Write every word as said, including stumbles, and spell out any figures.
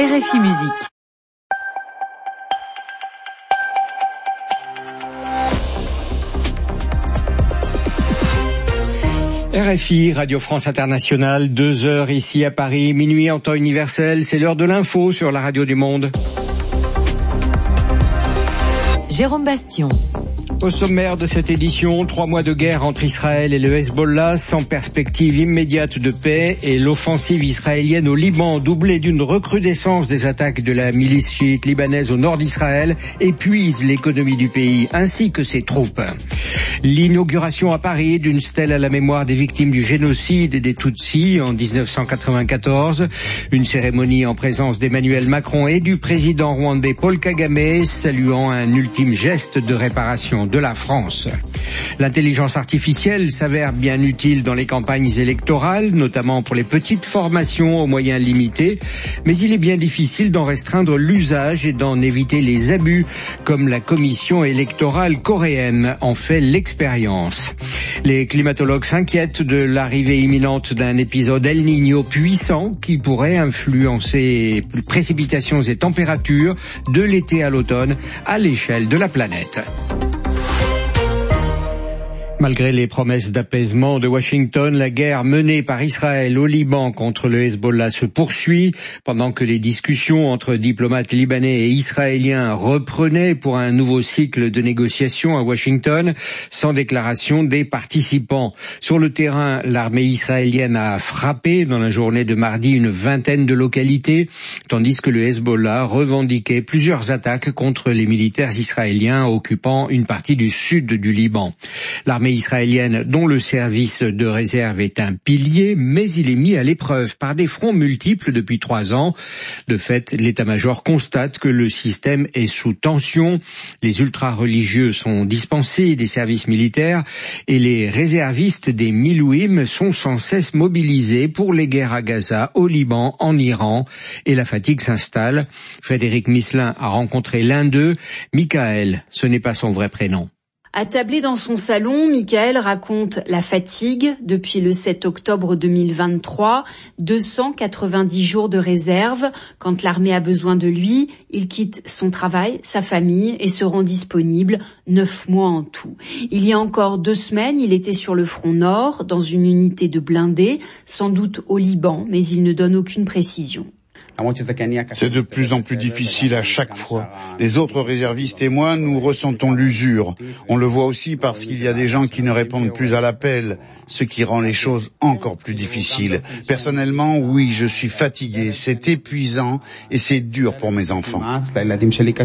R F I Musique. R F I, Radio France Internationale, deux heures ici à Paris, minuit en temps universel, c'est l'heure de l'info sur la radio du monde. Jérôme Bastion. Au sommaire de cette édition, trois mois de guerre entre Israël et le Hezbollah, sans perspective immédiate de paix, et l'offensive israélienne au Liban, doublée d'une recrudescence des attaques de la milice chiite libanaise au nord d'Israël, épuise l'économie du pays, ainsi que ses troupes. L'inauguration à Paris d'une stèle à la mémoire des victimes du génocide des Tutsis en dix-neuf cent quatre-vingt-quatorze, une cérémonie en présence d'Emmanuel Macron et du président rwandais Paul Kagame, saluant un ultime geste de réparation de la France. L'intelligence artificielle s'avère bien utile dans les campagnes électorales, notamment pour les petites formations aux moyens limités, mais il est bien difficile d'en restreindre l'usage et d'en éviter les abus, comme la commission électorale coréenne en fait l'expérience. Les climatologues s'inquiètent de l'arrivée imminente d'un épisode El Niño puissant qui pourrait influencer précipitations et températures de l'été à l'automne à l'échelle de la planète. Malgré les promesses d'apaisement de Washington, la guerre menée par Israël au Liban contre le Hezbollah se poursuit, pendant que les discussions entre diplomates libanais et israéliens reprenaient pour un nouveau cycle de négociations à Washington, sans déclaration des participants. Sur le terrain, l'armée israélienne a frappé dans la journée de mardi une vingtaine de localités, tandis que le Hezbollah revendiquait plusieurs attaques contre les militaires israéliens occupant une partie du sud du Liban. L'armée israélienne, dont le service de réserve est un pilier, mais il est mis à l'épreuve par des fronts multiples depuis trois ans. De fait, l'état-major constate que le système est sous tension. Les ultra-religieux sont dispensés des services militaires et les réservistes des Milouim sont sans cesse mobilisés pour les guerres à Gaza, au Liban, en Iran, et la fatigue s'installe. Frédéric Misselin a rencontré l'un d'eux, Michael, ce n'est pas son vrai prénom. Attablé dans son salon, Michael raconte la fatigue depuis le sept octobre deux mille vingt-trois, deux cent quatre-vingt-dix jours de réserve. Quand l'armée a besoin de lui, il quitte son travail, sa famille et se rend disponible, neuf mois en tout. Il y a encore deux semaines, il était sur le front nord, dans une unité de blindés, sans doute au Liban, mais il ne donne aucune précision. C'est de plus en plus difficile à chaque fois. Les autres réservistes et moi, nous ressentons l'usure. On le voit aussi parce qu'il y a des gens qui ne répondent plus à l'appel, ce qui rend les choses encore plus difficiles. Personnellement, oui, je suis fatigué, c'est épuisant et c'est dur pour mes enfants.